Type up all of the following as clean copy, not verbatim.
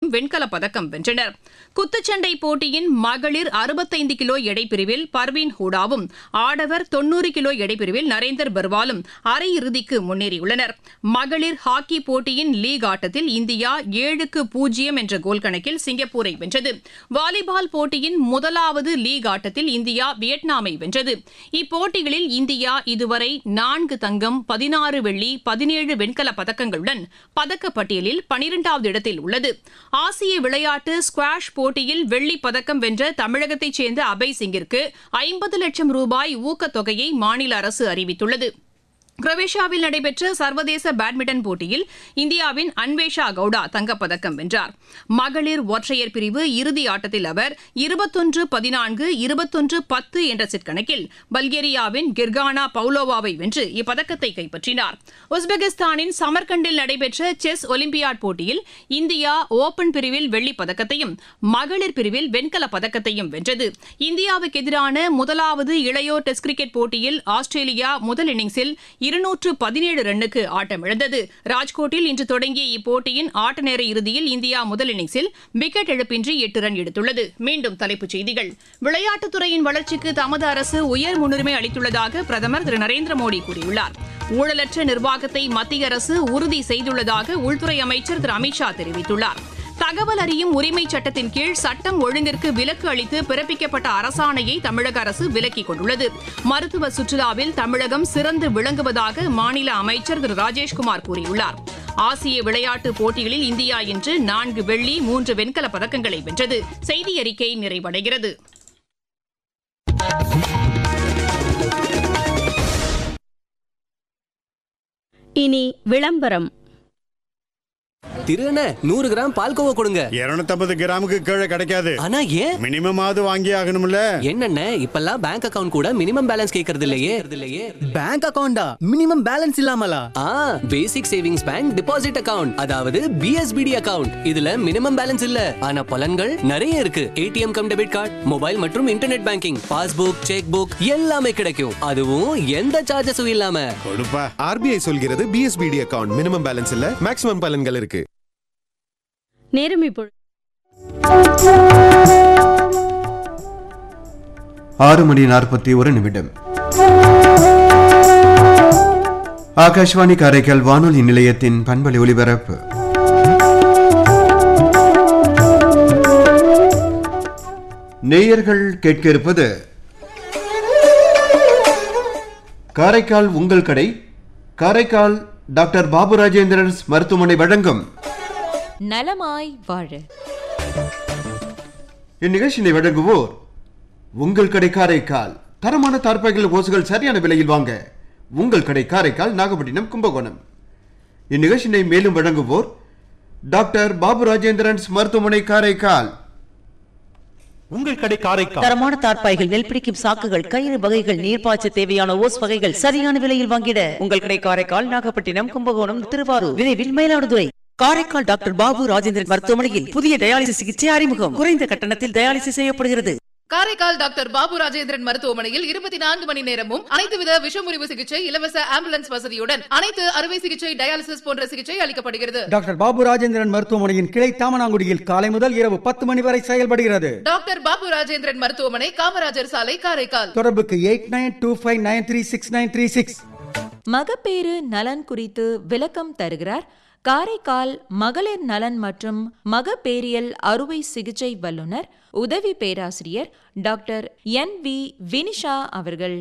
ஆகியோரும் வெண்கலப் பதக்கம் வென்றனர். குத்துச்சண்டை போட்டியின் மகளிர் 65 கிலோ எடைப்பிரிவில் பர்வீன் ஹூடாவும் ஆடவர் 90 கிலோ எடைப்பிரிவில் நரேந்தர் பர்வாலும் அரையிறுதிக்கு முன்னேறியுள்ளனர். மகளிர் ஹாக்கி போட்டியின் லீக் ஆட்டத்தில் இந்தியா 7-0 என்ற கோல் கணக்கில் சிங்கப்பூரை வென்றது. வாலிபால் போட்டியின் முதலாவது லீக் ஆட்டத்தில் இந்தியா வியட்நாமை வென்றது. இப்போட்டிகளில் இந்தியா இதுவரை 4 தங்கம், 16 வெள்ளி, 17 வெண்கல பதக்கங்களுடன் பதக்கப்பட்டியலில் 12வது இடத்தில் உள்ளது. ஆசிய விளையாட்டு ஸ்குவாஷ் போட்டியில் வெள்ளிப் பதக்கம் வென்ற தமிழகத்தைச் சேர்ந்த அபய் சிங்கிற்கு 50 லட்சம் ரூபாய் ஊக்கத்தொகையை மாநில அரசு அறிவித்துள்ளது. குரோவேஷியாவில் நடைபெற்ற சர்வதேச பேட்மிண்டன் போட்டியில் இந்தியாவின் அன்வேஷா கவுடா தங்கப்பதக்கம் வென்றார். மகளிர் ஒற்றையர் பிரிவு இறுதி ஆட்டத்தில் அவர் 21-14, 21-10 என்ற செட் கணக்கில் பல்கேரியாவின் கிர்கானா பவுலோவாவை வென்று இப்பதக்கத்தை கைப்பற்றினார். உஸ்பெகிஸ்தானின் சமர்கண்டில் நடைபெற்ற செஸ் ஒலிம்பியாட் போட்டியில் இந்தியா ஓபன் பிரிவில் வெள்ளிப் பதக்கத்தையும் மகளிர் பிரிவில் வெண்கலப் பதக்கத்தையும் வென்றது. இந்தியாவுக்கு எதிரான முதலாவது இளையோர் டெஸ்ட் கிரிக்கெட் போட்டியில் ஆஸ்திரேலியா முதல் இன்னிங்ஸில் 217 ரன்னுக்கு ஆட்டமிழந்தது. ராஜ்கோட்டில் இன்று தொடங்கிய இப்போட்டியின் ஆட்ட நேர இறுதியில் இந்தியா முதல் இன்னிங்ஸில் விக்கெட் இழப்பின்றி 8 ரன் எடுத்துள்ளது. மீண்டும் தலைப்புச் செய்திகள். விளையாட்டுத்துறையின் வளர்ச்சிக்கு தமது அரசு உயர் முன்னுரிமை அளித்துள்ளதாக பிரதமர் திரு நரேந்திர மோடி கூறியுள்ளார். ஊழலற்ற நிர்வாகத்தை மத்திய அரசு உறுதி செய்துள்ளதாக உள்துறை அமைச்சர் திரு அமித் ஷா தெரிவித்துள்ளார். தகவல் அறியும் உரிமை சட்டத்தின் கீழ் சட்டம் ஒழுங்கிற்கு விலக்கு அளித்து பிறப்பிக்கப்பட்ட அரசாணையை தமிழக அரசு விலக்கிக் கொண்டுள்ளது. மருத்துவ சுற்றுலாவில் தமிழகம் சிறந்து விளங்குவதாக மாநில அமைச்சர் திரு ராஜேஷ்குமார் கூறியுள்ளார். ஆசிய விளையாட்டுப் போட்டிகளில் இந்தியா இன்று 4 வெள்ளி, 3 வெண்கலப் பதக்கங்களை வென்றது. செய்தி அறிக்கை நிறைவடைகிறது. இனி விளம்பரம். திருண்ண 100 கிராம் பால்கோவா கொடுங்க. 250 கிராமுக்கு கீழே கிடைக்காது. ஆனா ஏன்? மினிமம் ஆது வாங்கி ஆகணும்ல. என்னண்ணே இப்பெல்லாம் பேங்க் அக்கவுண்ட் கூட மினிமம் பேலன்ஸ் கேக்குறது இல்லையே. Bank அக்கவுண்டா minimum balance இல்லாமலா? பேசிக் சேவிங்ஸ் பேங்க் டிபாசிட் அக்கவுண்ட், அதாவது பிஎஸ்பிடி அக்கவுண்ட். இதுல மினிமம் பேலன்ஸ் இல்ல, ஆனா பலன்கள் நிறைய இருக்கு. ATM come debit card, mobile மற்றும் internet banking, passbook, check book எல்லாமே கிடைக்கும். அதுவும் எந்த சார்ஜஸும் இல்லாம. கொடுப்பா. ஆர்பிஐ சொல்கிறது பிஎஸ்பிடி அக்கவுண்ட் மினிமம் பேலன்ஸ் இல்ல, மேக்ஸிமம் பலன்கள் இருக்கு. நேரம் இப்போ 6:41. ஆகாஷ்வாணி காரைக்கால் வானொலி நிலையத்தின் பண்பலை ஒலிபரப்பு. நேயர்கள் கேட்க இருப்பது காரைக்கால் உங்கள் கடை. காரைக்கால் டாக்டர் பாபு ராஜேந்திரன் மருத்துவமனை வழங்கும் நலமாய் வாழ. இந்நிகழ்ச்சியை வழங்குவோர் உங்கள் கடை காரைக்கால். தரமான தார்பாய்கள் ஓசுகள் சரியான விலையில் வாங்க உங்கள் கடை காரைக்கால், நாகப்பட்டினம், கும்பகோணம். இந்நிகழ்ச்சியை மேலும் வழங்குவோர் டாக்டர் பாபு ராஜேந்திரன் மருத்துவமனை காரைக்கால். உங்கள் கடை காரைக்கால். தரமான தார்பாய்கள், நெல்பிடிக்கும் சாக்குகள், கயிறு வகைகள், நீர்ப்பாய்ச்ச தேவையான ஓஸ் வகைகள் சரியான விலையில் வாங்கிட உங்கள் கடை காரைக்கால், நாகப்பட்டினம், கும்பகோணம், திருவாரூர், விரைவில் மயிலாடுதுறை. காரைக்கால் டாக்டர் பாபு ராஜேந்திரன் மருத்துவமனையில் புதிய டயாலிசிஸ் சிகிச்சை அறிமுகம். குறைந்த கட்டணத்தில் டயாலிசிஸ் செய்யப்படுகிறது. காரைக்கால் டாக்டர் பாபு ராஜேந்திரன் மருத்துவமனையில் 24 மணி நேரமும் அனைத்துவித விஷமுறிவு சிகிச்சை, இலவச ஆம்புலன்ஸ் வசதியுடன் அனைத்து அறுவை சிகிச்சை, டயாலிசிஸ் போன்ற சிகிச்சை அளிக்கப்படுகிறது. டாக்டர் பாபு ராஜேந்திரன் மருத்துவமனையின் கிளை தாமனாங்குடியில் காலை முதல் இரவு 10 மணி வரை செயல்படுகிறது. டாக்டர் பாபு ராஜேந்திரன் மருத்துவமனை, காமராஜர் சாலை, காரைக்கால். தொடர்புக்கு 8925936936. மகப்பேறு நலன் குறித்து விளக்கம் தருகிறார் காரைக்கால் மகளிர் நலன் மற்றும் மகப்பேரியல் அறுவை சிகிச்சை வல்லுநர், உதவி பேராசிரியர் டாக்டர் NV வினிஷா அவர்கள்.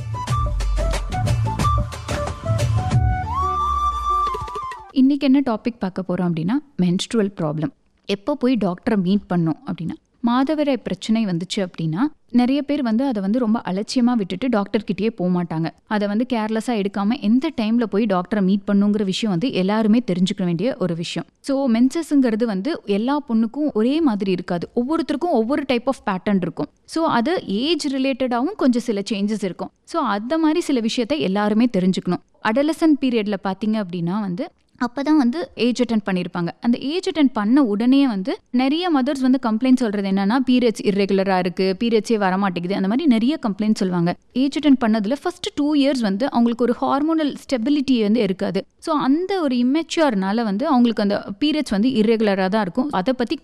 இன்னைக்கு என்ன டாபிக் பார்க்க போறோம் அப்படின்னா மென்ஸ்ட்ருவல் ப்ராப்ளம். எப்போ போய் டாக்டரை மீட் பண்ணோம் அப்படின்னா, மாதவிடாய் பிரச்சனை வந்துச்சு அப்படின்னா நிறைய பேர் அதை ரொம்ப அலட்சியமாக விட்டுட்டு டாக்டர்கிட்டயே போக மாட்டாங்க. அதை கேர்லெஸ்ஸாக எடுக்காமல் எந்த டைமில் போய் டாக்டரை மீட் பண்ணுங்கிற விஷயம் எல்லாருமே தெரிஞ்சுக்க வேண்டிய ஒரு விஷயம். ஸோ மென்சஸ்ங்கிறது எல்லா பொண்ணுக்கும் ஒரே மாதிரி இருக்காது. ஒவ்வொருத்தருக்கும் ஒவ்வொரு டைப் ஆஃப் பேட்டர்ன் இருக்கும். ஸோ அது ஏஜ் ரிலேட்டடாகவும் கொஞ்சம் சில சேஞ்சஸ் இருக்கும். ஸோ அந்த மாதிரி சில விஷயத்தை எல்லாருமே தெரிஞ்சுக்கணும். அடலசன்ட் பீரியடில் பார்த்தீங்க அப்படின்னா அப்போ தான் ஏஜ் அட்டென்ட் பண்ணியிருப்பாங்க. அந்த ஏஜ் அட்டென்ட் பண்ண உடனே நிறைய மதர்ஸ் கம்ப்ளைண்ட் சொல்கிறது என்னன்னா, பீரியட்ஸ் இர்ரெகுலராக இருக்குது, பீரியட்ஸே வரமாட்டேங்குது, அந்த மாதிரி நிறைய கம்ப்ளைண்ட் சொல்லுவாங்க. ஏஜ் அட்டென்ட் பண்ணதில் ஃபர்ஸ்ட் 2 இயர்ஸ் அவங்களுக்கு ஒரு ஹார்மோனல் ஸ்டெபிலிட்டி இருக்காது. ஸோ அந்த ஒரு இம்மெச்சூர்னால அவங்களுக்கு அந்த பீரியட்ஸ் இர்ரெகுலராக தான் இருக்கும். அதை பற்றி